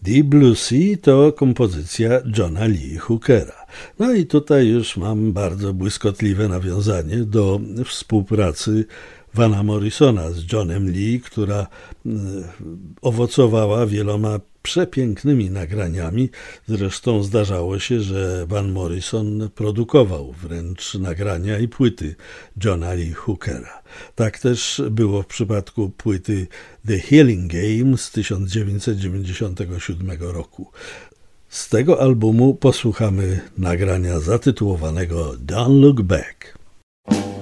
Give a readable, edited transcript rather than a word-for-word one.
Deep Blue Sea to kompozycja Johna Lee Hookera. No i tutaj już mam bardzo błyskotliwe nawiązanie do współpracy Vana Morrisona z Johnem Lee, która owocowała wieloma przepięknymi nagraniami. Zresztą zdarzało się, że Van Morrison produkował wręcz nagrania i płyty Johna Lee Hookera. Tak też było w przypadku płyty The Healing Game z 1997 roku. Z tego albumu posłuchamy nagrania zatytułowanego Don't Look Back.